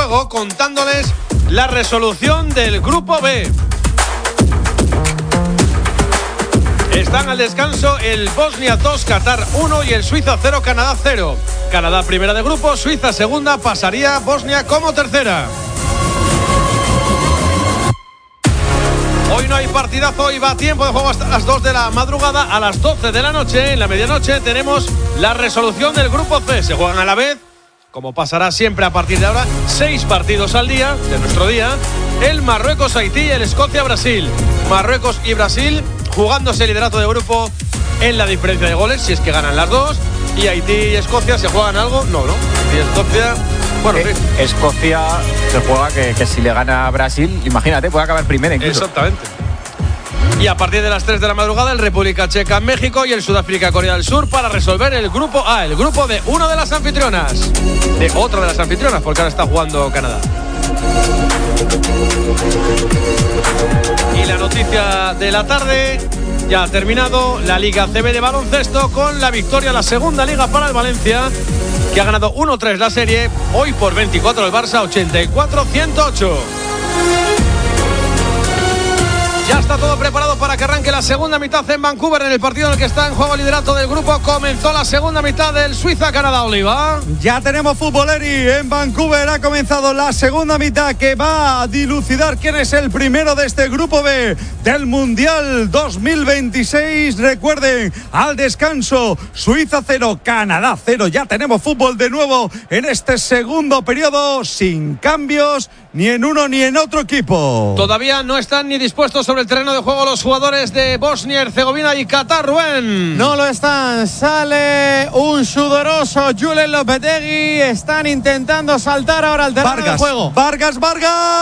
luego contándoles la resolución del Grupo B. Están al descanso el Bosnia 2, Qatar 1 y el Suiza 0, Canadá 0. Canadá primera de grupo, Suiza segunda, pasaría Bosnia como tercera. Hoy no hay partidazo, hoy va a tiempo de juego hasta las 2 de la madrugada. A las 12 de la noche, en la medianoche, tenemos la resolución del Grupo C. Se juegan a la vez, como pasará siempre a partir de ahora, 6 partidos al día, de nuestro día. El Marruecos-Haití y el Escocia-Brasil. Marruecos y Brasil jugándose el liderato de grupo en la diferencia de goles, si es que ganan las dos. Y Haití y Escocia, ¿se juegan algo? No. Y Escocia, bueno, sí. Escocia se juega que si le gana a Brasil, imagínate, puede acabar primera incluso. Exactamente. Y a partir de las 3 de la madrugada, el República Checa, México y el Sudáfrica-Corea del Sur para resolver el Grupo A, el grupo de una de las anfitrionas. De otra de las anfitrionas, porque ahora está jugando Canadá. Y la noticia de la tarde, ya ha terminado la Liga CB de baloncesto con la victoria, la segunda liga para el Valencia, que ha ganado 1-3 la serie, hoy por 24 el Barça, 84-108. Ya está todo preparado para que arranque la segunda mitad en Vancouver, en el partido en el que está en juego el liderato del grupo. Comenzó la segunda mitad del Suiza-Canadá, Oliva. Ya tenemos futboleri en Vancouver. Ha comenzado la segunda mitad que va a dilucidar quién es el primero de este grupo B del Mundial 2026. Recuerden, al descanso, Suiza 0, Canadá 0. Ya tenemos fútbol de nuevo en este segundo periodo, sin cambios ni en uno ni en otro equipo. Todavía no están ni dispuestos sobre el terreno de juego los jugadores de Bosnia, Herzegovina y Qatar, Rubén. No lo están. Sale un sudoroso Julen Lopetegui. Están intentando saltar ahora al terreno de juego. Vargas. Gol.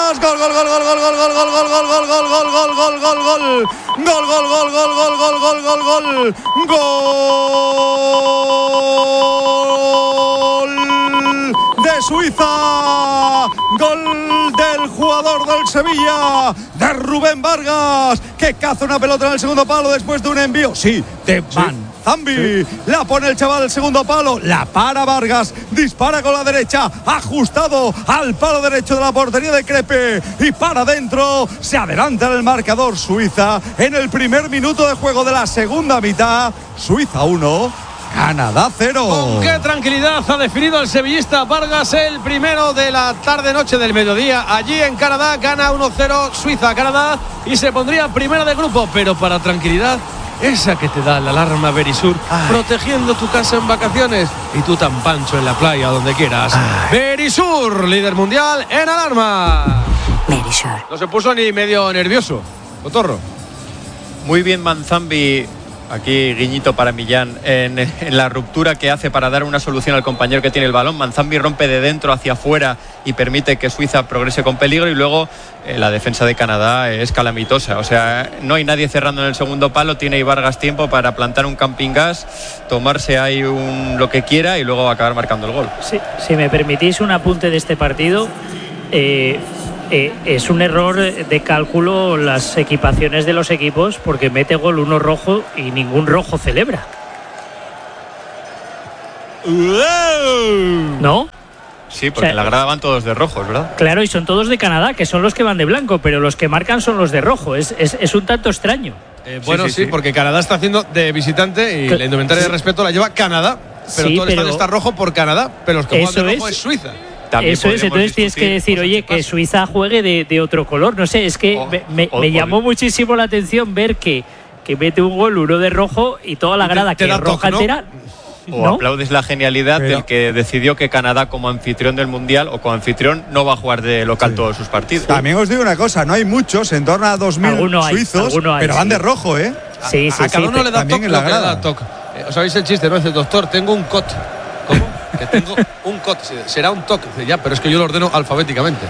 De Suiza, gol del jugador del Sevilla, de Rubén Vargas, que caza una pelota en el segundo palo después de un envío, de Manzambi. La pone el chaval del segundo palo, la para Vargas, dispara con la derecha, ajustado al palo derecho de la portería de Crepe y para adentro. Se adelanta en el marcador Suiza en el primer minuto de juego de la segunda mitad. Suiza 1, Canadá 0. Con qué tranquilidad ha definido el sevillista Vargas el primero de la tarde-noche del mediodía. Allí en Canadá gana 1-0 Suiza-Canadá y se pondría primera de grupo. Pero para tranquilidad, esa que te da la alarma Verisur, protegiendo tu casa en vacaciones y tú tan pancho en la playa, donde quieras. Verisur, líder mundial en alarma. Verisur. No se puso ni medio nervioso, Cotorro. Muy bien Manzambi. Aquí guiñito para Millán en la ruptura que hace para dar una solución al compañero que tiene el balón. Manzambi rompe de dentro hacia afuera y permite que Suiza progrese con peligro, y luego la defensa de Canadá es calamitosa. O sea, no hay nadie cerrando en el segundo palo. Tiene Vargas tiempo para plantar un camping gas, tomarse ahí lo que quiera y luego acabar marcando el gol. Sí, si me permitís un apunte de este partido, es un error de cálculo las equipaciones de los equipos, porque mete gol uno rojo y ningún rojo celebra. ¿No? Sí, porque en la grada van todos de rojos, ¿verdad? Claro, y son todos de Canadá, que son los que van de blanco, pero los que marcan son los de rojo. Es un tanto extraño. Bueno, sí, porque Canadá está haciendo de visitante y la indumentaria de respeto la lleva Canadá, pero todo el estadio está rojo por Canadá, pero los que juegan de rojo es Suiza. También eso es, entonces tienes que decir, oye, que Suiza juegue de otro color. No sé, es que me llamó muchísimo la atención ver que mete un gol uno de rojo y toda la grada que es roja entera. O aplaudes la genialidad del que decidió que Canadá, como anfitrión del Mundial o como anfitrión, no va a jugar de local todos sus partidos. También os digo una cosa, no hay muchos, en torno a 2.000 suizos, pero van de rojo, ¿eh? Sí, a cada uno le da toque, lo que le da toque. ¿Os sabéis el chiste, no? Dice, doctor, tengo un cot. ¿Cómo? Que tengo un cot. Será un toque. Dice, ya, pero es que yo lo ordeno alfabéticamente.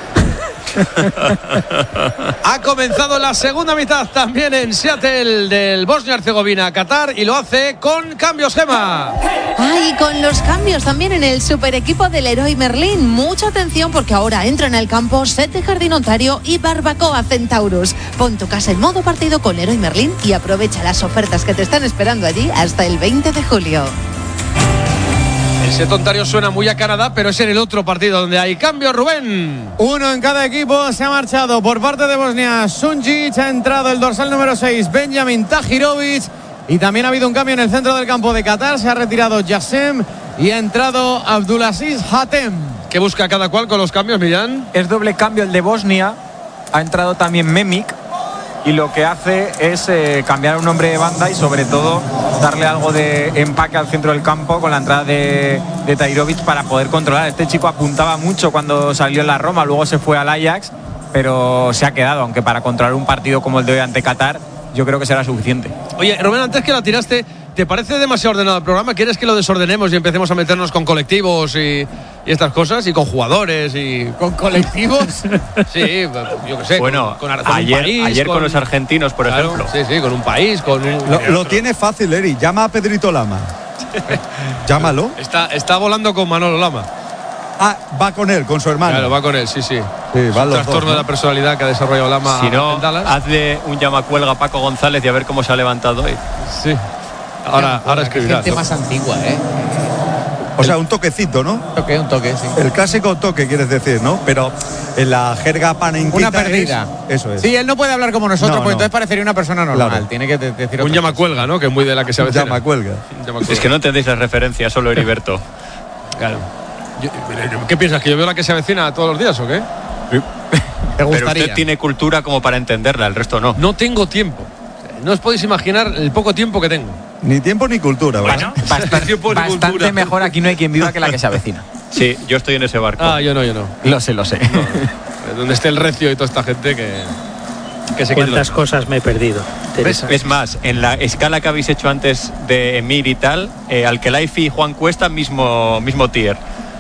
Ha comenzado la segunda mitad también en Seattle del Bosnia-Herzegovina, Qatar, y lo hace con cambios, Gema. Ay, con los cambios también en el super equipo del Leroy Merlin. Mucha atención, porque ahora entra en el campo Sete Jardín Ontario y Barbacoa Centaurus. Pon tu casa en modo partido con Leroy Merlin y aprovecha las ofertas que te están esperando allí hasta el 20 de julio. Ese tontario suena muy a Canadá, pero es en el otro partido donde hay cambio, Rubén. Uno en cada equipo. Se ha marchado por parte de Bosnia Sunjic, ha entrado el dorsal número 6 Benjamin Tahirovic, y también ha habido un cambio en el centro del campo de Qatar. Se ha retirado Yassem y ha entrado Abdulaziz Hatem. ¿Qué busca cada cual con los cambios, Millán? Es doble cambio el de Bosnia. Ha entrado también Memik, y lo que hace es cambiar un hombre de banda y sobre todo darle algo de empaque al centro del campo con la entrada de Tahirovic para poder controlar. Este chico apuntaba mucho cuando salió en la Roma, luego se fue al Ajax, pero se ha quedado, aunque para controlar un partido como el de hoy ante Qatar yo creo que será suficiente. Oye, Rubén, antes que la tiraste, ¿te parece demasiado ordenado el programa? ¿Quieres que lo desordenemos y empecemos a meternos con colectivos y estas cosas? Y con jugadores y... ¿Con colectivos? Sí, yo qué sé. Bueno, con ayer, un país, ayer con los argentinos, por ejemplo. Sí, con un país, con un... Lo tiene fácil, Eri. Llama a Pedrito Lama. Llámalo. Está volando con Manolo Lama. Ah, va con él, con su hermano. Claro, va con él, sí. Sí, es van un los trastorno dos, ¿no? de la personalidad que ha desarrollado Lama. Si no, en Dallas. hazle un llamacuelga a Paco González y a ver cómo se ha levantado hoy. Sí. Ahora escribirá. Gente más antigua, O sea, un toquecito, ¿no? Un toque, sí. El clásico toque, quieres decir, ¿no? Pero en la jerga panenquita Una perdida. Eso es. Sí, él no puede hablar como nosotros, No, porque no. entonces parecería una persona normal. Claro. Tiene que decir Un llamacuelga, ¿no? Que es muy de la que se avecina. Llama cuelga. Un llamacuelga. Es que no entendéis la referencia, solo Heriberto. Claro. ¿Qué piensas? ¿Que yo veo la que se avecina todos los días o qué? Te Pero gustaría. usted tiene cultura como para entenderla, el resto no. No tengo tiempo. No os podéis imaginar el poco tiempo que tengo. Ni tiempo ni cultura, ¿verdad? Tiempo ni Bastante cultura. mejor. Aquí no hay quien viva que la que se avecina. Sí, yo estoy en ese barco. Yo no. Lo sé. Donde esté el Recio y toda esta gente que se quede. ¿Cuántas cosas me he perdido? Teresa? Es más, en la escala que habéis hecho antes de Emir y tal, Alkelaifi y Juan Cuesta, mismo tier.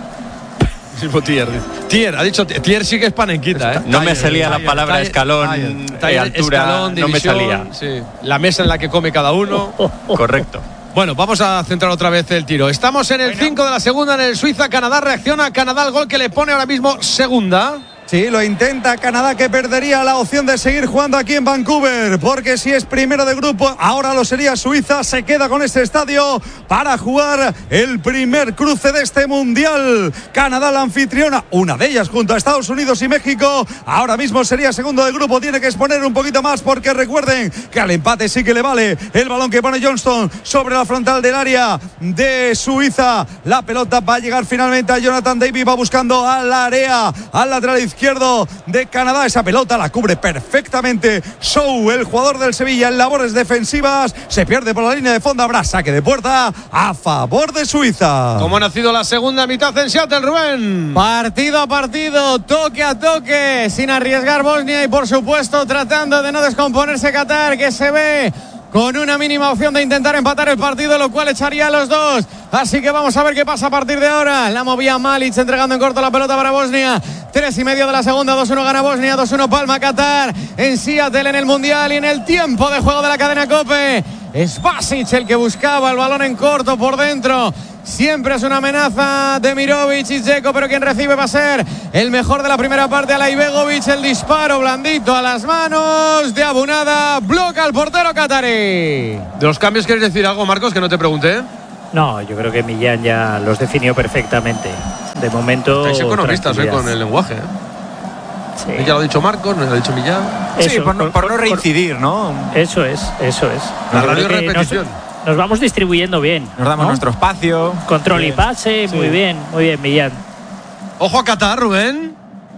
Mismo tier. Tier, ha dicho tier, sí que es panenquita, ¿eh? No me salía la palabra escalón, altura, escalón, no me división, salía. Sí. La mesa en la que come cada uno. Correcto. Bueno, vamos a centrar otra vez el tiro. Estamos en el 5 de la segunda en el Suiza-Canadá. Reacciona Canadá al gol que le pone ahora mismo segunda. Sí, lo intenta Canadá, que perdería la opción de seguir jugando aquí en Vancouver, porque si es primero de grupo, ahora lo sería Suiza. Se queda con este estadio para jugar el primer cruce de este mundial. Canadá, la anfitriona, una de ellas junto a Estados Unidos y México. Ahora mismo sería segundo de grupo, tiene que exponer un poquito más, porque recuerden que al empate sí que le vale el balón que pone Johnston sobre la frontal del área de Suiza. La pelota va a llegar finalmente a Jonathan David, va buscando al área, al lateral izquierdo de Canadá. Esa pelota la cubre perfectamente Show, el jugador del Sevilla, en labores defensivas. Se pierde por la línea de fondo. Habrá saque de puerta a favor de Suiza. ¿Cómo ha nacido la segunda mitad en Seattle, Rubén? Partido a partido, toque a toque, sin arriesgar Bosnia y por supuesto tratando de no descomponerse Qatar, que se ve con una mínima opción de intentar empatar el partido, lo cual echaría a los dos. Así que vamos a ver qué pasa a partir de ahora. La movía Malic, entregando en corto la pelota para Bosnia. 3:30 de la segunda, 2-1 gana Bosnia, 2-1 palma Qatar en Seattle, en el Mundial y en el tiempo de juego de la cadena COPE. Es Basic el que buscaba el balón en corto por dentro. Siempre es una amenaza de Mirovic y Dzeko, pero quien recibe va a ser el mejor de la primera parte, Alay Begovic. El disparo blandito a las manos de Abunada, bloca al portero catarí. ¿De los cambios quieres decir algo, Marcos, que no te pregunté? No, yo creo que Millán ya los definió perfectamente. De momento. Estáis economistas con el lenguaje, ¿eh? Sí. Ya lo ha dicho Marcos, nos lo ha dicho Millán. Sí, por no reincidir, ¿no? Eso es. La Yo radio creo que repetición. Nos vamos distribuyendo bien. Nos damos ¿no? nuestro espacio. Control y pase, muy bien, Millán. Ojo a Qatar, Rubén.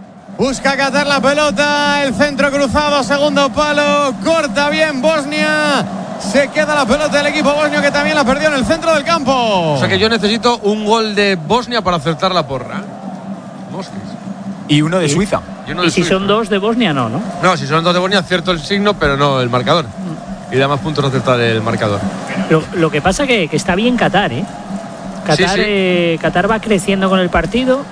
Busca Qatar la pelota, el centro cruzado, segundo palo, corta bien Bosnia. Se queda la pelota del equipo bosnio, que también la perdió en el centro del campo. O sea que yo necesito un gol de Bosnia para acertar la porra. Mosques. Y uno de Suiza. Y si son dos de Bosnia, no. No, si son dos de Bosnia, acierto el signo, pero no el marcador. Y da más puntos acertar el marcador. Lo que pasa que está bien Qatar, ¿eh? Qatar, sí. Qatar va creciendo con el partido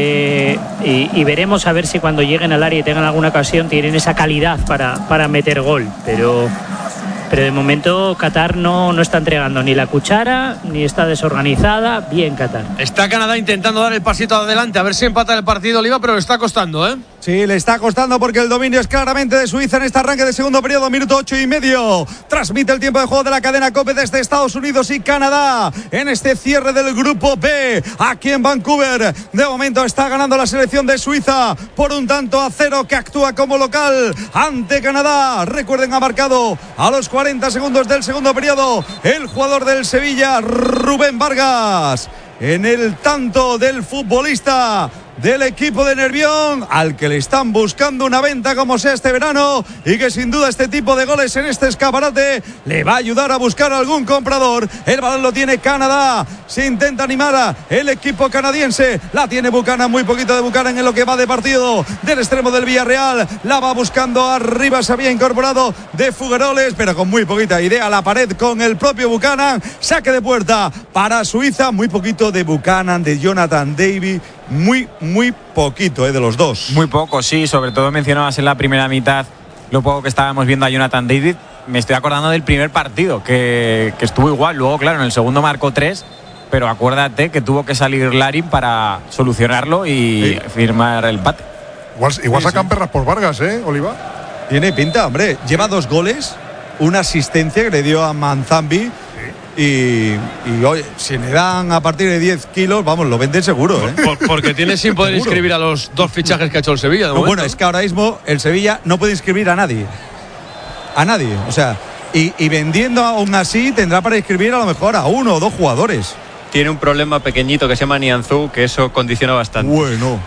y veremos a ver si cuando lleguen al área y tengan alguna ocasión tienen esa calidad para meter gol. Pero Pero de momento Qatar no está entregando ni la cuchara, ni está desorganizada. Bien Qatar. Está Canadá intentando dar el pasito adelante, a ver si empata el partido, Oliva, pero le está costando, ¿eh? Sí, le está costando porque el dominio es claramente de Suiza en este arranque de segundo periodo, minuto 8:30. Transmite el tiempo de juego de la cadena COPE desde Estados Unidos y Canadá en este cierre del grupo B, aquí en Vancouver. De momento está ganando la selección de Suiza por 1-0, que actúa como local ante Canadá. Recuerden, ha marcado a los 40 segundos del segundo periodo el jugador del Sevilla, Rubén Vargas, en el tanto del futbolista del equipo de Nervión, al que le están buscando una venta como sea este verano, y que sin duda este tipo de goles en este escaparate le va a ayudar a buscar algún comprador. El balón lo tiene Canadá, se intenta animar a el equipo canadiense, la tiene Buchanan, muy poquito de Buchanan en lo que va de partido del extremo del Villarreal, la va buscando arriba, se había incorporado de Fugueroles, pero con muy poquita idea, la pared con el propio Buchanan, saque de puerta para Suiza, muy poquito de Buchanan, de Jonathan David, muy poquito de los dos. Muy poco, sí, sobre todo mencionabas en la primera mitad lo poco que estábamos viendo a Jonathan David. Me estoy acordando del primer partido, que estuvo igual. Luego, claro, en el segundo marcó 3, pero acuérdate que tuvo que salir Larin para solucionarlo y firmar el empate. Igual sacan perras por Vargas, Oliva. Tiene pinta, hombre. Lleva 2 goles, una asistencia que le dio a Manzambi. Y oye, si le dan a partir de 10 kilos, vamos, lo venden seguro, ¿eh? Porque tiene sin poder inscribir a los 2 fichajes que ha hecho el Sevilla. Bueno, es que ahora mismo el Sevilla no puede inscribir a nadie. A nadie. O sea, y vendiendo aún así tendrá para inscribir a lo mejor a 1 o 2 jugadores. Tiene un problema pequeñito que se llama Nianzou, que eso condiciona bastante. Bueno.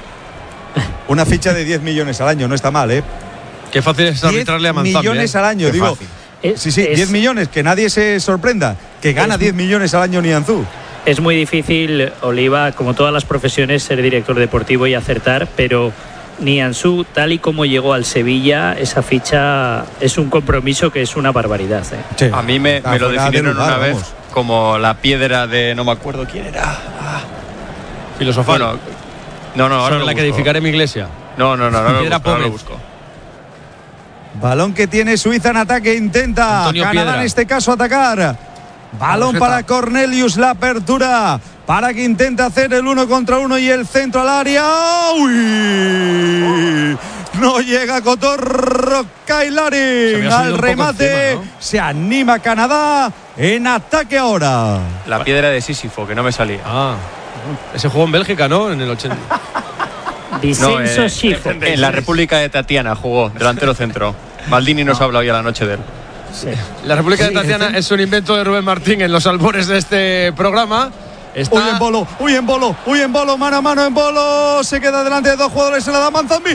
Una ficha de 10 millones al año, no está mal, ¿eh? Qué fácil es arbitrarle a Manzambi. 10 millones al año, Qué digo. fácil. Sí, 10 millones, que nadie se sorprenda, que gana 10 millones al año Nianzou. Es muy difícil, Oliva, como todas las profesiones, ser director deportivo y acertar, pero Nianzou, tal y como llegó al Sevilla, esa ficha es un compromiso que es una barbaridad, ¿eh? Sí. A mí me lo definieron una vez como la piedra de no me acuerdo quién era. Filosofal. Bueno, no, ahora sobre la que edificaré mi iglesia. No, Piedra lo busco. Balón que tiene Suiza en ataque, intenta Antonio Canadá Piedra. en este caso atacar. Balón para Cornelius, la apertura para que intente hacer el 1 contra 1 y el centro al área. ¡Uy! No llega Cotorro, Kailarin al remate, encima, ¿no? Se anima Canadá en ataque ahora. La piedra de Sísifo, que no me salía. Ese jugó en Bélgica, ¿no? En el 80. Vicenzo Schifo. En la República de Tatiana jugó, delantero centro. Maldini nos ha hablado ya la noche de él. La República de Tatiana es un invento de Rubén Martín en los albores de este programa. Está... Uy en bolo, mano a mano en bolo. Se queda delante de 2 jugadores, se la da Manzambi,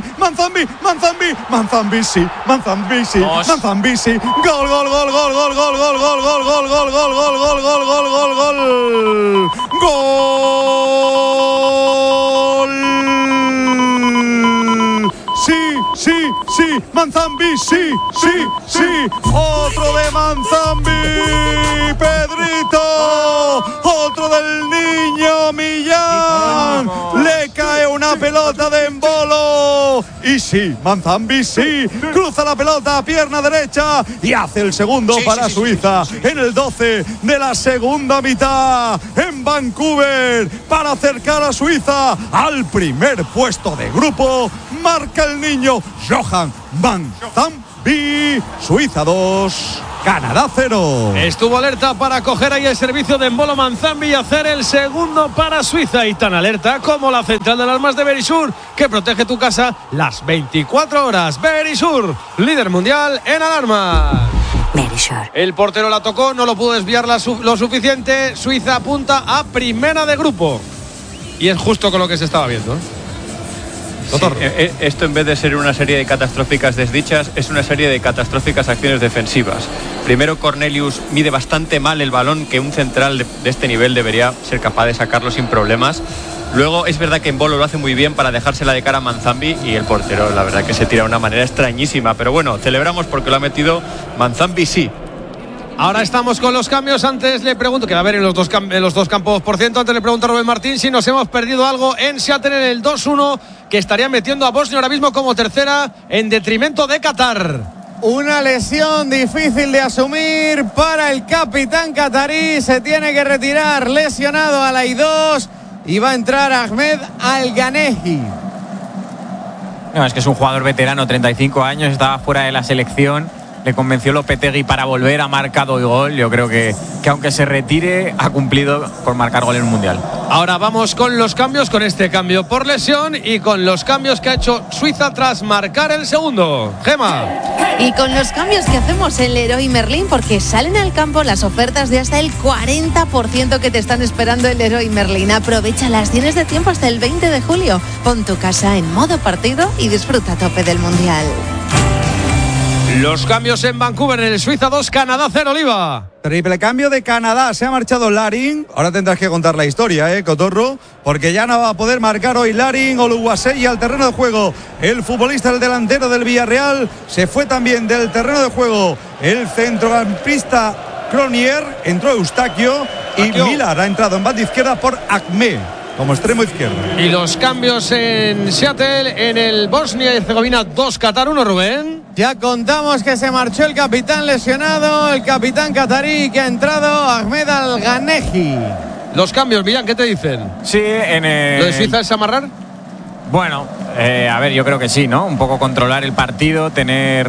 sí. Gol. Sí, Manzambi, sí. Otro de Manzambi, Pedrito. Otro del niño Millán. Le cae una pelota de embolo. Y sí, Manzambi, sí. Cruza la pelota a pierna derecha y hace el segundo para Suiza en el 12 de la segunda mitad en Vancouver para acercar a Suiza al primer puesto de grupo. Marca el niño Johan Manzambi. Suiza 2, Canadá 0. Estuvo alerta para coger ahí el servicio de Embolo Manzambi y hacer el segundo para Suiza. Y tan alerta como la central de alarmas de Verisur, que protege tu casa las 24 horas. Verisur, líder mundial en alarmas. El portero la tocó, no lo pudo desviar lo suficiente. Suiza apunta a primera de grupo. Y es justo con lo que se estaba viendo, ¿eh? Sí, esto, en vez de ser una serie de catastróficas desdichas, es una serie de catastróficas acciones defensivas. Primero, Cornelius mide bastante mal el balón, que un central de este nivel debería ser capaz de sacarlo sin problemas. Luego, es verdad que Embolo lo hace muy bien para dejársela de cara a Manzambi, y el portero, la verdad, que se tira de una manera extrañísima. Pero bueno, celebramos porque lo ha metido Manzambi, sí. Ahora estamos con los cambios. Antes le pregunto, que va a haber en los dos campos por ciento. Antes le pregunto a Rubén Martín si nos hemos perdido algo en Seattle en el 2-1, que estaría metiendo a Bosnia ahora mismo como tercera en detrimento de Qatar. Una lesión difícil de asumir para el capitán catarí. Se tiene que retirar lesionado a la I2 y va a entrar Ahmed Al-Ganehi. No, es que es un jugador veterano, 35 años, estaba fuera de la selección. Le convenció Lopetegui para volver, ha marcado hoy gol. Yo creo que aunque se retire, ha cumplido por marcar gol en un mundial. Ahora vamos con los cambios, con este cambio por lesión y con los cambios que ha hecho Suiza tras marcar el segundo. Gema. Y con los cambios que hacemos en Leroy Merlin, porque salen al campo las ofertas de hasta el 40% que te están esperando en Leroy Merlin. Aprovéchalas, tienes de tiempo hasta el 20 de julio. Pon tu casa en modo partido y disfruta a tope del mundial. Los cambios en Vancouver, en el Suiza 2, Canadá 0, Oliva. Triple cambio de Canadá. Se ha marchado Larin. Ahora tendrás que contar la historia, Cotorro, porque ya no va a poder marcar hoy Larin. Oluwasei al terreno de juego. El futbolista, el delantero del Villarreal, se fue también del terreno de juego. El centrocampista Cronier, entró Eustaquio y Millar ha entrado en banda izquierda por Acme como extremo izquierdo. Y los cambios en Seattle, en el Bosnia y Herzegovina 2, Qatar 1, Rubén. Ya contamos que se marchó el capitán lesionado, el capitán catarí que ha entrado, Ahmed Al-Ganehi. Los cambios, Millán, ¿qué te dicen? Sí, en el... ¿Lo de Suiza es amarrar? Bueno, a ver, yo creo que sí, ¿no? Un poco controlar el partido, tener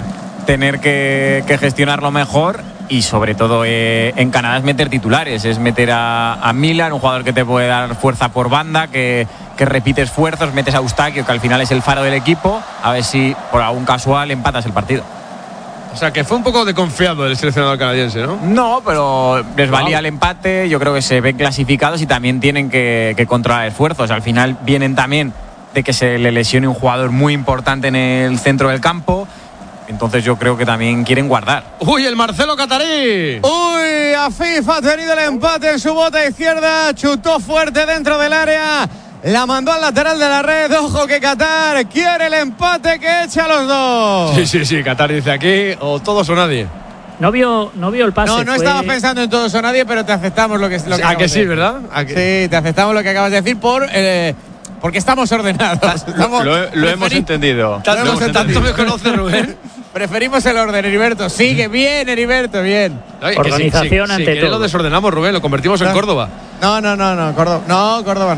que gestionarlo mejor. Y sobre todo en Canadá es meter titulares, es meter a Millar, un jugador que te puede dar fuerza por banda, que repite esfuerzos, metes a Eustaquio, que al final es el faro del equipo, a ver si por algún casual empatas el partido. O sea, que fue un poco desconfiado el seleccionador canadiense, ¿no? No, pero les valía el empate, yo creo que se ven clasificados y también tienen que controlar esfuerzos. Al final vienen también de que se le lesione un jugador muy importante en el centro del campo. Entonces yo creo que también quieren guardar. ¡Uy, el Marcelo catarí! ¡Uy! Afif ha tenido el empate en su bota izquierda. Chutó fuerte dentro del área. La mandó al lateral de la red. Ojo que Qatar quiere el empate que echa a los dos. Sí. Qatar dice aquí o todos o nadie. No vio el pase. No estaba pensando en todos o nadie, pero te aceptamos lo que ¿A que sí, verdad? Sí, te aceptamos lo que acabas de decir porque estamos ordenados. Lo hemos entendido. Tanto me conoce Rubén. Preferimos el orden, Heriberto. Sigue bien, Heriberto, bien. Organización ante todo. Lo desordenamos, Rubén, lo convertimos en Córdoba. No, Córdoba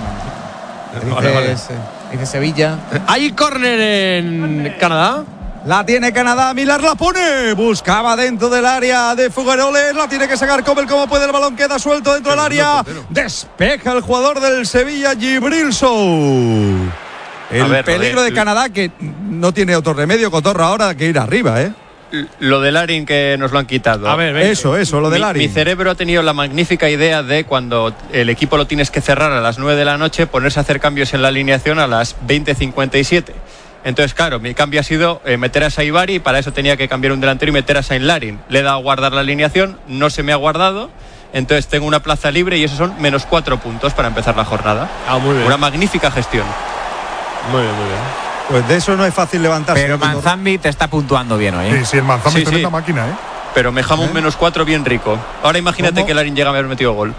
no. Vale. Dice Sevilla. ¿Hay córner en Canadá? La tiene Canadá, Millar la pone. Buscaba dentro del área de Figueroles. La tiene que sacar Kobel como puede. El balón queda suelto dentro del área. Despeja el jugador del Sevilla, Djibril Sow. El peligro de Canadá, que no tiene otro remedio, Cotorra, ahora que ir arriba, Lo de Larin que nos lo han quitado. A ver, Eso, lo de Larin. Mi cerebro ha tenido la magnífica idea de cuando el equipo lo tienes que cerrar a las 9 de la noche, ponerse a hacer cambios en la alineación a las 20:57. Entonces, claro, mi cambio ha sido meter a Saibari y para eso tenía que cambiar un delantero y meter a Saint Larin. Le he dado a guardar la alineación, no se me ha guardado, entonces tengo una plaza libre y esos son -4 puntos para empezar la jornada. Muy bien. Una magnífica gestión. Muy bien. Pues de eso no es fácil levantarse. Pero Manzambi te está puntuando bien hoy. Sí, el Manzambi es tremenda máquina, Pero me jamo un -4 bien rico. Ahora imagínate que Larin llega a haber metido gol.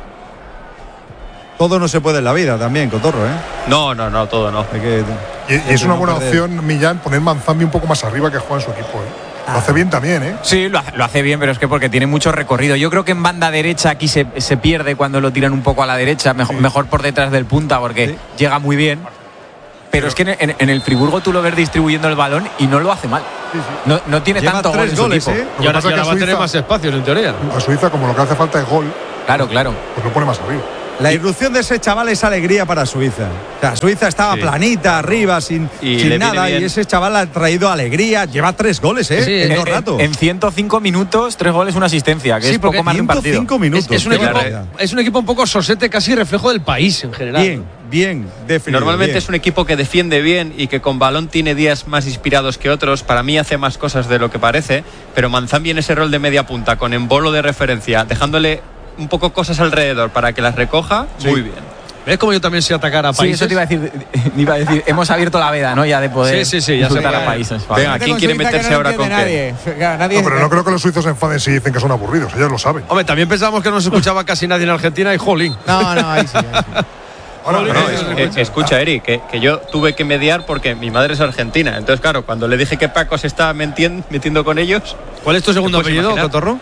Todo no se puede en la vida también, Cotorro, No, todo no. Y es una buena opción, Millán, poner Manzambi un poco más arriba que juega en su equipo, Lo hace bien también, Sí, lo hace bien, pero es que porque tiene mucho recorrido. Yo creo que en banda derecha aquí se pierde cuando lo tiran un poco a la derecha, mejor por detrás del punta porque llega muy bien. Pero es que en el Friburgo tú lo ves distribuyendo el balón y no lo hace mal. No tiene Lleva tanto gol en su equipo. Y ahora va a tener más espacios, en teoría. A Suiza, como lo que hace falta es gol. Claro. Pues lo pone más arriba. La irrupción de ese chaval es alegría para Suiza. O sea, Suiza estaba planita, arriba, sin nada. Y ese chaval ha traído alegría. Lleva 3 goles, en dos ratos. En 105 minutos, 3 goles, una asistencia, que es poco más de un partido. 105 minutos. Es un equipo un poco sosete, casi reflejo del país en general. Bien, definido. Normalmente es un equipo que defiende bien y que con balón tiene días más inspirados que otros. Para mí hace más cosas de lo que parece. Pero Manzambi en ese rol de media punta, con embolo de referencia, dejándole un poco cosas alrededor para que las recoja, muy bien. ¿Ves cómo yo también sé atacar a países? Sí, eso te iba a decir. Hemos abierto la veda, ¿no? Ya de poder ya atacar a países. Venga, ¿quién quiere meterse ahora con qué? Pero no creo que los suizos se enfaden si dicen que son aburridos. Ellos lo saben. Hombre, también pensábamos que no se escuchaba casi nadie en Argentina y jolín. No, ahí sí. Escucha, Eri, que yo tuve que mediar porque mi madre es argentina. Entonces, claro, cuando le dije que Paco se estaba metiendo con ellos. ¿Cuál es tu segundo apellido, Cotorro?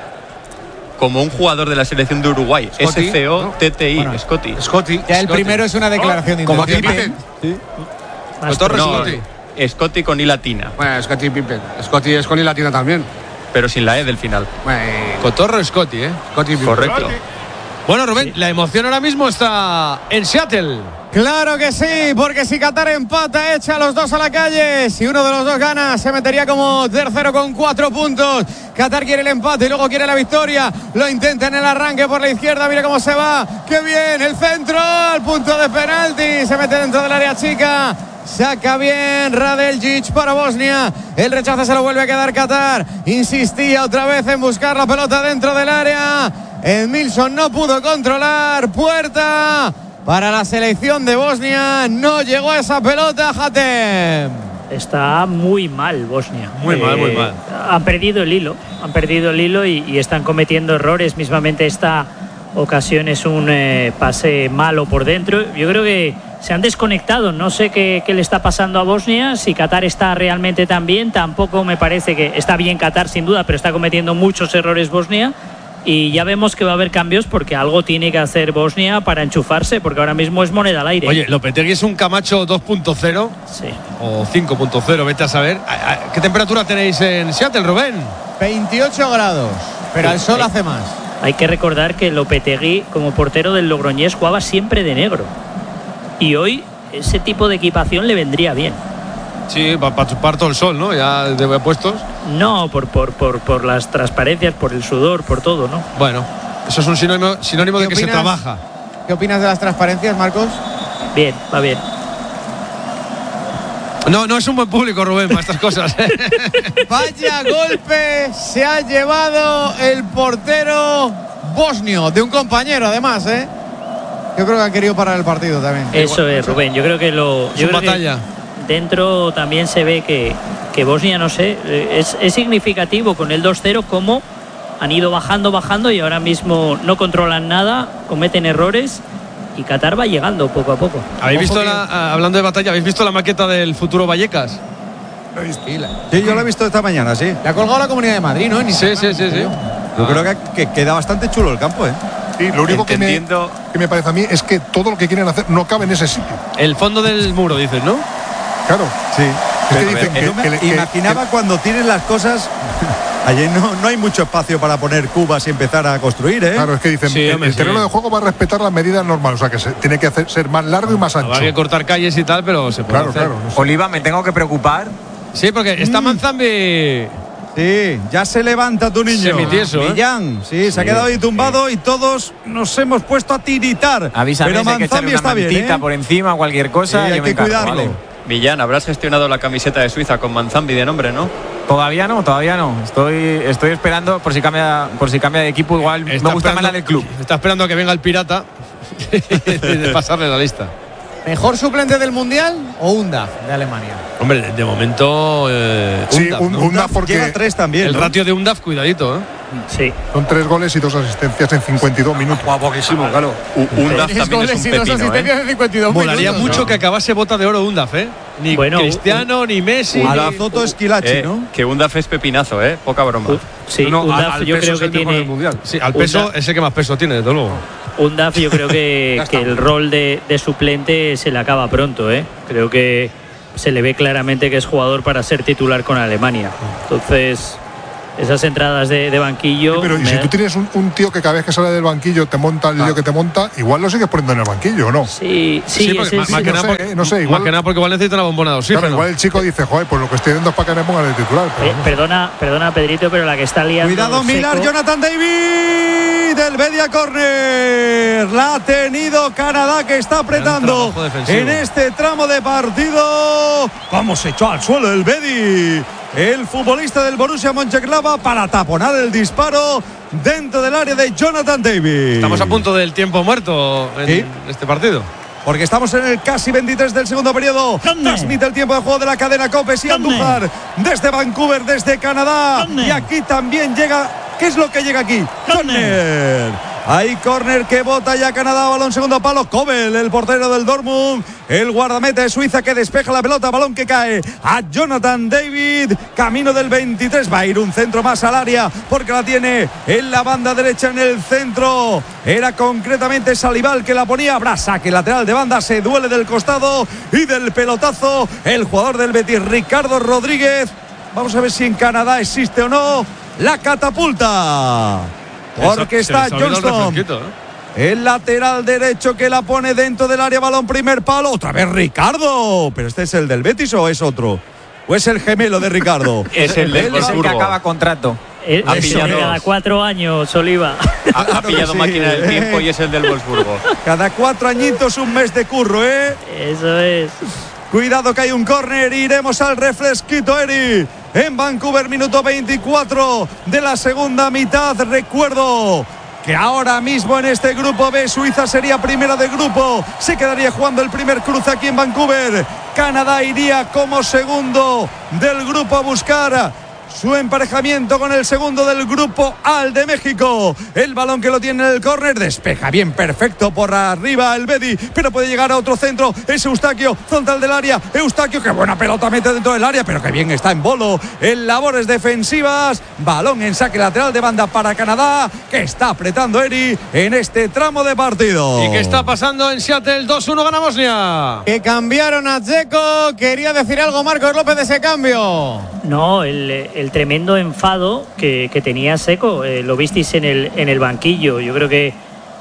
Como un jugador de la selección de Uruguay. S-C-O-T-T-I. Bueno, Scotty. Ya el primero es una declaración de intención. Como Pippen. Sí. Cotorro, No, Scotty. Scotty con I latina. Bueno, Scotty Pippen. Scotty es con I latina también. Pero sin la E del final. Bueno, Cotorro Scotty, Scotty Pippen. Correcto. Bueno, Rubén, la emoción ahora mismo está en Seattle. Claro que sí, porque si Qatar empata, echa a los dos a la calle. Si uno de los dos gana, se metería como tercero con 4 puntos. Qatar quiere el empate y luego quiere la victoria. Lo intenta en el arranque por la izquierda. Mira cómo se va. ¡Qué bien! El centro al punto de penalti. Se mete dentro del área chica. Saca bien Radeljic para Bosnia. El rechazo se lo vuelve a quedar Qatar. Insistía otra vez en buscar la pelota dentro del área. Edmilson no pudo controlar. Puerta para la selección de Bosnia. No llegó a esa pelota, Hatem. Está muy mal Bosnia. Muy mal. Han perdido el hilo y están cometiendo errores. Mismamente esta ocasión es un pase malo por dentro. Yo creo que se han desconectado. No sé qué le está pasando a Bosnia. Si Qatar está realmente tan bien, tampoco me parece que está bien Qatar sin duda, pero está cometiendo muchos errores Bosnia. Y ya vemos que va a haber cambios porque algo tiene que hacer Bosnia para enchufarse, porque ahora mismo es moneda al aire. Oye, Lopetegui es un Camacho 2.0 Sí. o 5.0, vete a saber. ¿Qué temperatura tenéis en Seattle, Rubén? 28 grados, pero el sol hace más. Hay que recordar que Lopetegui, como portero del Logroñés, jugaba siempre de negro. Y hoy ese tipo de equipación le vendría bien. Sí, para chupar todo el sol, ¿no? Ya de puestos. No, por las transparencias, por el sudor, por todo, ¿no? Bueno, eso es un sinónimo de que se trabaja. ¿Qué opinas de las transparencias, Marcos? Bien, va bien. No es un buen público, Rubén, para estas cosas. Vaya golpe se ha llevado el portero bosnio, de un compañero además, ¿eh? Yo creo que han querido parar el partido también. Eso es, Rubén. Yo creo que batalla. Dentro también se ve que Bosnia, no sé, es significativo con el 2-0 cómo han ido bajando y ahora mismo no controlan nada, cometen errores y Qatar va llegando poco a poco. ¿Habéis visto hablando de batalla, ¿habéis visto la maqueta del futuro Vallecas? Sí, yo lo he visto esta mañana, sí. Le ha colgado la Comunidad de Madrid, ¿no? Sí. Yo creo que queda bastante chulo el campo, ¿eh? Sí, lo único que me parece a mí es que todo lo que quieren hacer no cabe en ese sitio. El fondo del muro, dices, ¿no? Claro. Sí. Es que dicen que imaginaba cuando tienen las cosas. Allí no hay mucho espacio para poner cubas y empezar a construir, ¿eh? Claro, es que dicen, el terreno de juego va a respetar las medidas normales, o sea que tiene que ser más largo y más ancho. Hay que cortar calles y tal, pero se puede hacer. Claro. Oliva, me tengo que preocupar. Sí, porque está Manzambi. Sí, ya se levanta tu niño. Semitieso, ¿eh? Millán, sí, se ha quedado ahí tumbado y todos nos hemos puesto a tiritar. Avísame, pero hay que echarle Manzambi una está bien, mantita ¿eh? por encima, cualquier cosa. Sí, hay yo me que encargo, cuidarlo. ¿vale? Millán, habrás gestionado la camiseta de Suiza con Manzambi de nombre, ¿no? Todavía no. Estoy esperando por si cambia de equipo. Igual me gusta más la del club. Está esperando a que venga el pirata de pasarle la lista. ¿Mejor suplente del Mundial o Undaf de Alemania? Hombre, de momento Sí, Undaf, ¿no? Undaf porque Lleva 3 también. El ¿no? ratio de Undaf, cuidadito, ¿eh? Sí. son 3 goles y 2 asistencias en 52 minutos. Poquísimo, claro. Undaf 3 también es goles un y 2 pepino, asistencias en 52 Molaría minutos. mucho que acabase bota de oro Undaf, ¿eh? Ni Bueno, Cristiano, ni Messi. A ni- la Zoto Esquilachi, ¿no? Que Undaf es pepinazo, Poca broma. Sí, No, Undaf al yo peso creo es que el mejor del tiene. mundial. Sí, al peso Undaf. es el que más peso tiene, desde luego. Undaf yo creo que el rol de suplente se le acaba pronto, ¿eh? Creo que se le ve claramente que es jugador para ser titular con Alemania. Entonces, esas entradas de banquillo. Sí, pero ¿y si tú tienes un tío que cada vez que sale del banquillo te monta el lío que te monta, igual lo sigues poniendo en el banquillo, ¿o no? Sí, porque ese más que no nada sé, porque- no sé, igual- más que nada porque igual necesita una bombona de oxígeno. Claro, igual el chico dice, joder, pues lo que estoy viendo es para que me pongan de titular. Pero no. perdona Pedrito, pero la que está liando. Cuidado, Milar, Seco- Jonathan David, del media corner. La ha tenido Canadá, que está apretando trabajo defensivo. en este tramo de partido. Vamos, se echó al suelo el Bedi, el futbolista del Borussia Mönchengladbach, para taponar el disparo dentro del área de Jonathan David. Estamos a punto del tiempo muerto en Sí. este partido. Porque estamos en el casi 23 del segundo periodo. Transmite el tiempo de juego de la cadena COPE y Andújar desde Vancouver, desde Canadá. Y aquí también llega. ¿Qué es lo que llega aquí? Córner. Hay córner que bota ya Canadá, balón segundo palo. Kobel, el portero del Dortmund, el guardameta de Suiza que despeja la pelota, balón que cae a Jonathan David, camino del 23. Va a ir un centro más al área porque la tiene en la banda derecha en el centro. Era concretamente Salibal que la ponía. Habrá saque lateral de banda, se duele del costado y del pelotazo el jugador del Betis, Ricardo Rodríguez. Vamos a ver si en Canadá existe o no la catapulta. Porque está Johnston, el lateral derecho que la pone dentro del área, balón primer palo. Otra vez Ricardo. ¿Pero este es el del Betis o es otro? ¿O es el gemelo de Ricardo? Es el del Es el que acaba contrato. Ha pillado cada 4 años, Oliva. Ha pillado sí, máquina del tiempo y es el del Wolfsburgo. Cada 4 añitos un mes de curro, ¿eh? Eso es. Cuidado que hay un córner, iremos al refresquito, Eri. En Vancouver, minuto 24 de la segunda mitad. Recuerdo que ahora mismo en este grupo B, Suiza sería primera de grupo. Se quedaría jugando el primer cruce aquí en Vancouver. Canadá iría como segundo del grupo a buscar su emparejamiento con el segundo del grupo A, el de México. El balón que lo tiene en el córner, despeja bien, perfecto por arriba el Bedi, pero puede llegar a otro centro. Es Eustaquio, frontal del área. Eustaquio, qué buena pelota mete dentro del área, pero que bien está en bolo en labores defensivas. Balón en saque lateral de banda para Canadá, que está apretando Eri en este tramo de partido. ¿Y qué está pasando en Seattle? 2-1 gana Bosnia. Que cambiaron a Dzeko. Quería decir algo Marcos López de ese cambio. No, el tremendo enfado que tenía Seco, lo visteis en el banquillo. Yo creo que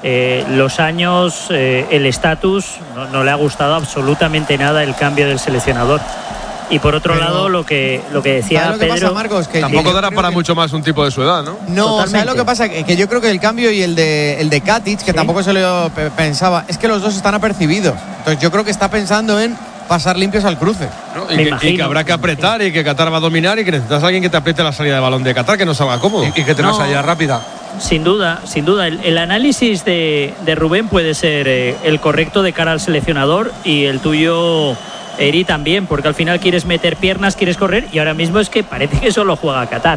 los años, el estatus, no le ha gustado absolutamente nada el cambio del seleccionador. Y por otro lado, lo que decía ¿sabes lo que Pedro, pasa, Marcos? Que Tampoco yo dará creo para que mucho más un tipo de su edad, ¿no? No, Totalmente. ¿sabes lo que pasa? Que yo creo que el cambio y el de Katic, que tampoco se lo pensaba, es que los dos están apercibidos. Entonces yo creo que está pensando en pasar limpios al cruce. ¿no? Me Y imagino. que habrá que apretar y que Qatar va a dominar y que necesitas a alguien que te apriete la salida de balón de Qatar, que no salga cómodo. Y que tenga No. salida rápida. sin duda. El análisis de Rubén puede ser el correcto de cara al seleccionador y el tuyo, Eri, también, porque al final quieres meter piernas, quieres correr y ahora mismo es que parece que solo juega Qatar.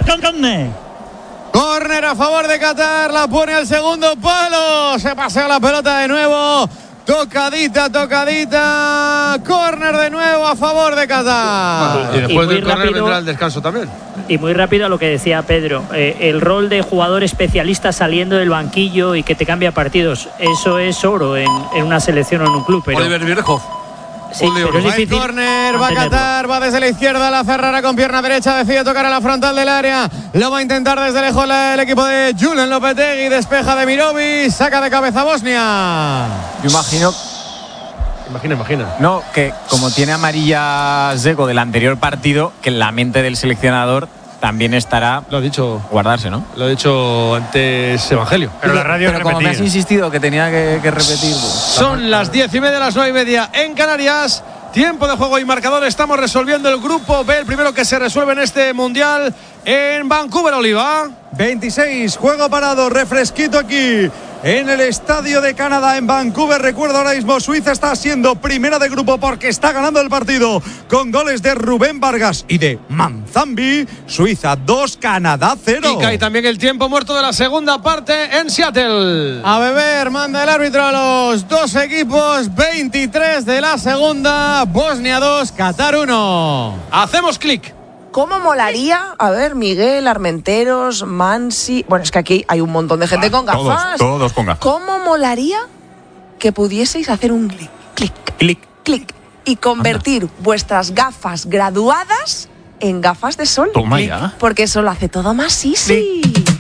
Córner a favor de Qatar, la pone al segundo palo, se pasea la pelota de nuevo, tocadita, córner de nuevo a favor de Qatar. Y después muy del córner rápido. vendrá el descanso también. Y muy rápido a lo que decía Pedro, el rol de jugador especialista saliendo del banquillo y que te cambia partidos, eso es oro en una selección o en un club. Pero, Oliver Bierhoff. sí, pero es Hay difícil córner, va mantenerlo. Qatar, va desde la izquierda, la cerrará con pierna derecha, decide tocar a la frontal del área, lo va a intentar desde lejos el equipo de Julen Lopetegui, despeja de Mirovic, saca de cabeza Bosnia. Yo imagino, Imagina. no, que como tiene amarilla Dzeko del anterior partido, que en la mente del seleccionador también estará Lo ha dicho guardarse, ¿no? antes Evangelio. Pero como me has insistido que tenía que repetir. Son las 10:30, las 9:30 en Canarias. Tiempo de juego y marcador. Estamos resolviendo el grupo B, el primero que se resuelve en este mundial en Vancouver, Oliva. 26, juego parado, refresquito aquí en el estadio de Canadá en Vancouver. Recuerdo ahora mismo, Suiza está siendo primera de grupo porque está ganando el partido con goles de Rubén Vargas y de Manzambi. Suiza 2, Canadá 0. Y cae también el tiempo muerto de la segunda parte en Seattle. A beber, manda el árbitro a los dos equipos, 23 de la segunda, Bosnia 2, Qatar 1. Hacemos clic. ¿Cómo molaría? A ver, Miguel, Armenteros, Mansi. Bueno, es que aquí hay un montón de gente con gafas. Todos con gafas. ¿Cómo molaría que pudieseis hacer un clic y convertir vuestras gafas graduadas en gafas de sol? Toma ya. Porque eso lo hace todo más easy.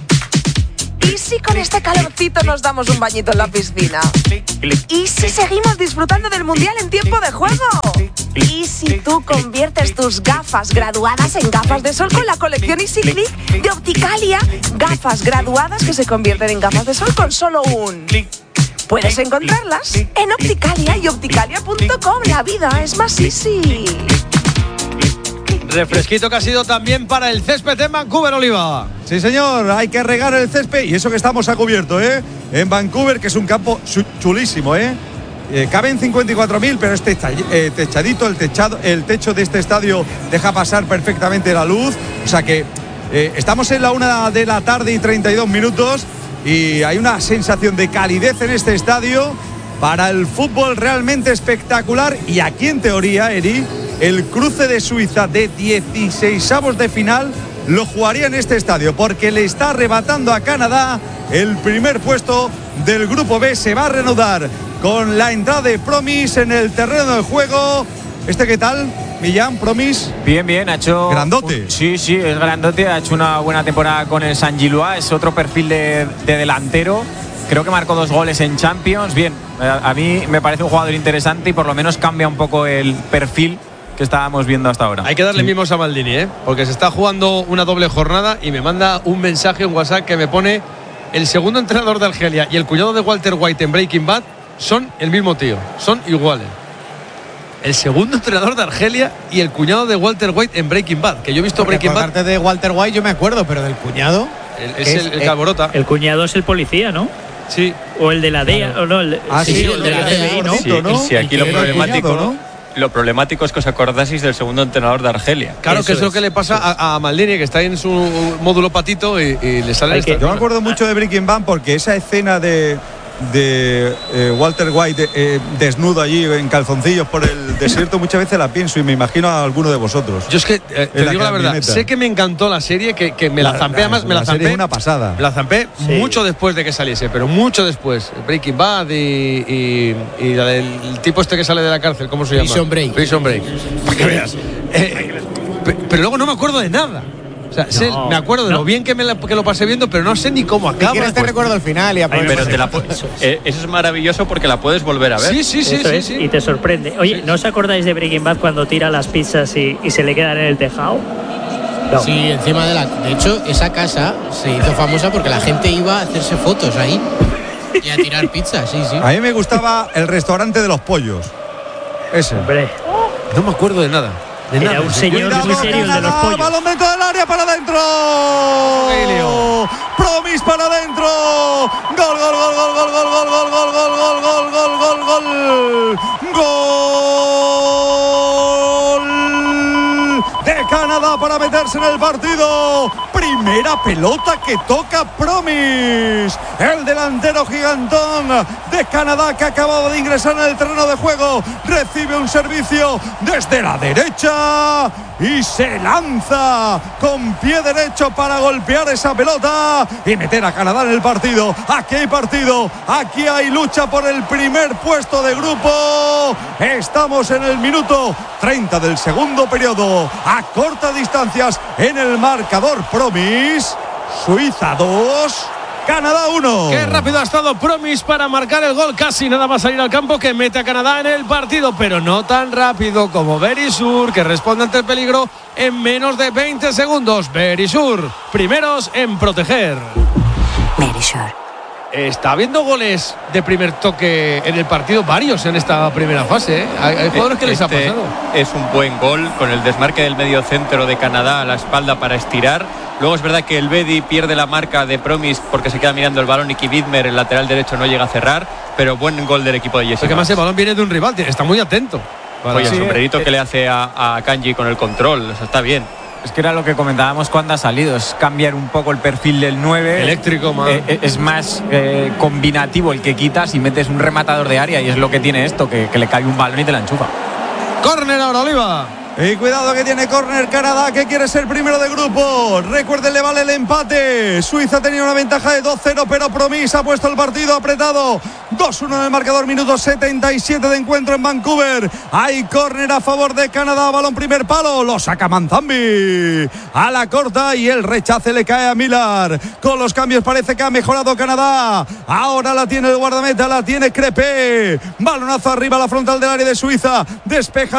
¿Y si con este calorcito nos damos un bañito en la piscina? ¿Y si seguimos disfrutando del Mundial en tiempo de juego? ¿Y si tú conviertes tus gafas graduadas en gafas de sol con la colección Easy Click de Opticalia? Gafas graduadas que se convierten en gafas de sol con solo un clic. Puedes encontrarlas en Opticalia y opticalia.com. La vida es más easy. Refresquito que ha sido también para el césped en Vancouver, Oliva. Sí, señor, hay que regar el césped y eso que estamos a cubierto, en Vancouver, que es un campo chulísimo, caben 54.000, pero es techadito, el techo de este estadio deja pasar perfectamente la luz. O sea que estamos en la 1 de la tarde y 32 minutos y hay una sensación de calidez en este estadio para el fútbol realmente espectacular. Y aquí, en teoría, Eri, el cruce de Suiza de 16avos de final lo jugaría en este estadio, porque le está arrebatando a Canadá el primer puesto del grupo B. Se va a reanudar con la entrada de Promise en el terreno de juego. ¿Qué tal, Millán? Promise. Bien, ha hecho... Grandote. Sí, es grandote, ha hecho una buena temporada con el Saint-Gilloise, es otro perfil de delantero. Creo que marcó 2 goles en Champions. Bien, a mí me parece un jugador interesante y por lo menos cambia un poco el perfil que estábamos viendo hasta ahora. Hay que darle mimos a Maldini, porque se está jugando una doble jornada y me manda un mensaje, un WhatsApp que me pone: el segundo entrenador de Argelia y el cuñado de Walter White en Breaking Bad son el mismo tío, son iguales. El segundo entrenador de Argelia y el cuñado de Walter White en Breaking Bad, que yo he visto Breaking Bad. Aparte de Walter White yo me acuerdo, pero del cuñado es el Calborota. El cuñado es el policía, ¿no? Sí. O el de la DEA, claro. o no, el de la FBI, ¿no? Sí, aquí lo problemático es que os acordaseis del segundo entrenador de Argelia. Claro, que es lo que le pasa a Maldini, que está ahí en su módulo patito y le sale esta. Yo me acuerdo mucho de Breaking Bad porque esa escena de Walter White desnudo allí en calzoncillos por el desierto muchas veces la pienso y me imagino a alguno de vosotros. Yo es que te digo la verdad, sé que me encantó la serie, que me la zampé, además me la zampé. Es una pasada. Me la zampé mucho después de que saliese, pero mucho después. Breaking Bad y la del tipo este que sale de la cárcel, ¿cómo se llama? Prison Break. Para que veas. Pero luego no me acuerdo de nada. O sea, me acuerdo de lo bien que lo pasé viendo, pero no sé ni cómo acaba. ¿Quieres te recuerdo el final? Pero eso es maravilloso porque la puedes volver a ver. Sí. Y te sorprende. Oye, ¿no os acordáis de Breaking Bad cuando tira las pizzas y se le quedan en el tejado? No. Sí, encima de hecho, esa casa se hizo famosa porque la gente iba a hacerse fotos ahí y a tirar pizzas, sí. A mí me gustaba el restaurante de los pollos. Ese. Hombre. No me acuerdo de nada. Era un señor muy serio, el de los pollos. Balón dentro del área, para adentro. Promise para adentro. Gol. De Canadá para meterse en el partido. Primera pelota que toca Promise, el delantero gigantón de Canadá, que acababa de ingresar en el terreno de juego. Recibe un servicio desde la derecha y se lanza con pie derecho para golpear esa pelota y meter a Canadá en el partido. Aquí hay partido, aquí hay lucha por el primer puesto de grupo. Estamos en el minuto 30 del segundo periodo, a cortas distancias en el marcador. Promise, Suiza 2, Canadá 1. Qué rápido ha estado Promise para marcar el gol, casi nada más salir al campo, que mete a Canadá en el partido, pero no tan rápido como Verisur, que responde ante el peligro en menos de 20 segundos. Verisur, primeros en proteger. Verisur. Está habiendo goles de primer toque en el partido, varios en esta primera fase, ¿eh? Hay jugadores que les ha pasado. Es un buen gol con el desmarque del medio centro de Canadá a la espalda para estirar. Luego es verdad que el Bedi pierde la marca de Promise porque se queda mirando el balón y Ki Widmer, el lateral derecho, no llega a cerrar, pero buen gol del equipo de Jesse. Porque además el balón viene de un rival, está muy atento. Oye, el sombrerito que le hace a Kanji con el control, o sea, está bien. Es que era lo que comentábamos cuando ha salido, es cambiar un poco el perfil del 9. Eléctrico, más. Es más combinativo el que quitas y metes un rematador de área, y es lo que tiene esto, que le cae un balón y te la enchufa. Córner ahora, Oliva. Y cuidado que tiene córner Canadá, que quiere ser primero de grupo. Recuerden, le vale el empate. Suiza tenía una ventaja de 2-0, pero Promise ha puesto el partido apretado. 2-1 en el marcador, minuto 77 de encuentro en Vancouver. Hay córner a favor de Canadá, balón primer palo, lo saca Manzambi a la corta y el rechace le cae a Millar. Con los cambios parece que ha mejorado Canadá. Ahora la tiene el guardameta, la tiene Crepé. Balonazo arriba a la frontal del área de Suiza. Despeja